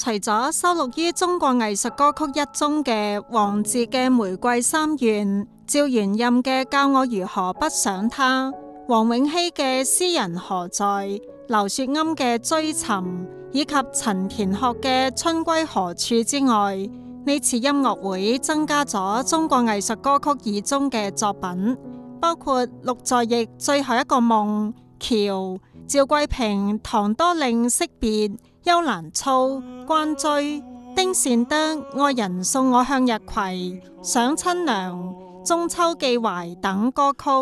除咗收錄於中國藝術歌曲一宗嘅王傑嘅《玫瑰三願》，趙元任嘅《教我如何不想他》，黃永熙嘅《詩人何在》，劉雪庵嘅《追尋》，以及陳田學嘅《春歸何處》之外，呢次音樂會增加咗中國藝術歌曲二宗嘅作品，包括陸在翼《最後一個夢》、橋、趙桂平《唐多令惜別》、幽蘭操、關雎、丁善德《愛人送我向日葵》、想親娘、中秋寄懷等歌曲。